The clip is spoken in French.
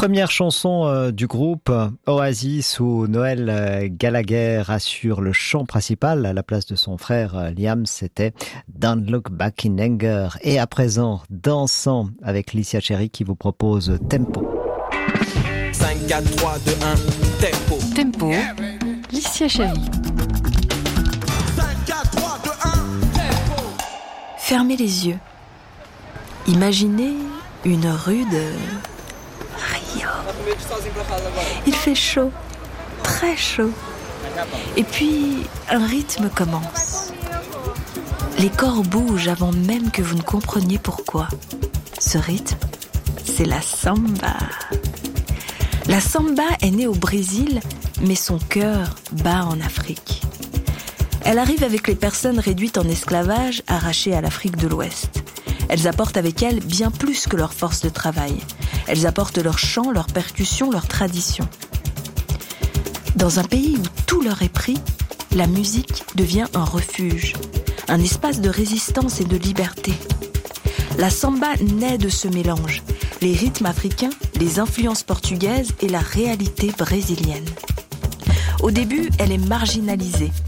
Première chanson du groupe Oasis où Noel Gallagher assure le chant principal à la place de son frère Liam, c'était Don't Look Back in Anger. Et à présent, dansant avec Licia Cherry qui vous propose Tempo. 5, 4, 3, 2, 1, Tempo. Tempo, Licia Cherry. 5, 4, 3, 2, 1, Tempo. Fermez les yeux. Imaginez une rue de Rio. Il fait chaud, très chaud. Et puis, un rythme commence. Les corps bougent avant même que vous ne compreniez pourquoi. Ce rythme, c'est la samba. La samba est née au Brésil, mais son cœur bat en Afrique. Elle arrive avec les personnes réduites en esclavage, arrachées à l'Afrique de l'Ouest. Elles apportent avec elles bien plus que leur force de travail. Elles apportent leur chant, leur percussion, leur tradition. Dans un pays où tout leur est pris, la musique devient un refuge, un espace de résistance et de liberté. La samba naît de ce mélange, les rythmes africains, les influences portugaises et la réalité brésilienne. Au début, elle est marginalisée.